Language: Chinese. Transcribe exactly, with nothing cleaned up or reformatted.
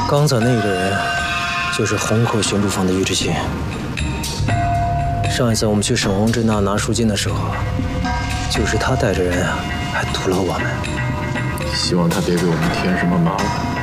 刚才那个人就是虹口巡捕房的于志清。上一次我们去沈鸿镇那拿赎金的时候，就是他带着人还屠了我们。 希望他别给我们添什么麻烦。